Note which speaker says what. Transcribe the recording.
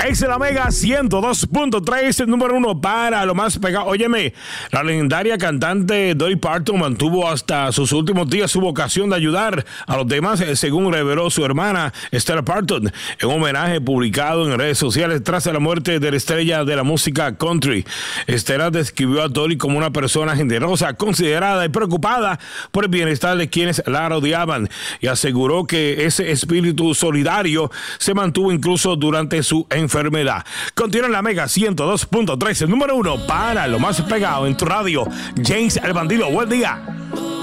Speaker 1: Es la Mega 102.3, el número uno para lo más pegado. Óyeme, la legendaria cantante Dolly Parton mantuvo hasta sus últimos días su vocación de ayudar a los demás, según reveló su hermana Stella Parton, en un homenaje publicado en redes sociales tras la muerte de la estrella de la música country. Stella describió a Dolly como una persona generosa, considerada y preocupada por el bienestar de quienes la rodeaban, y aseguró que ese espíritu solidario se mantuvo incluso durante su enfermedad. Continúa en la Mega 102.3, el número uno para lo más pegado en tu radio. James el Bandido, buen día.